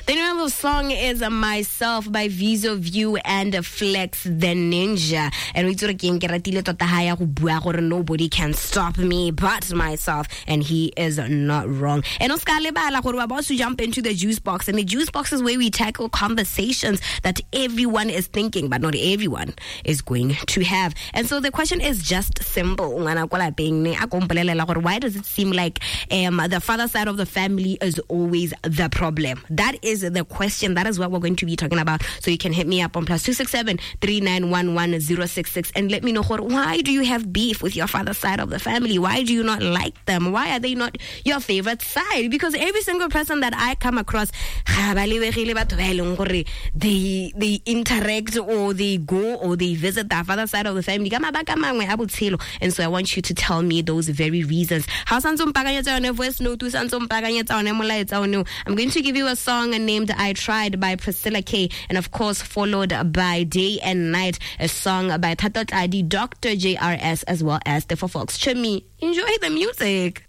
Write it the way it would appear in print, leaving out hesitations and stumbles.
The name of the song is Myself by Viso View and Flex the Ninja. And we told again, nobody can stop me but myself. And he is not wrong. And Oscar Lebala, we're about to jump into the juice box. And the juice box is where we tackle conversations that everyone is thinking, but not everyone is going to have. And so the question is just simple. Why does it seem like the father side of the family is always the problem? That is the question. That is what we're going to be talking about. So you can hit me up on +267 3911 066 and let me know, why do you have beef with your father's side of the family? Why do you not like them? Why are they not your favorite side? Because every single person that I come across, they interact or they go or they visit the father side of the family. And so I want you to tell me those very reasons. I'm going to give you a song named I Tried by Priscilla K, and of course followed by Day and Night, a song by Tatot Adi, Dr. JRS, as well as the Fox Chimmy. Enjoy the music.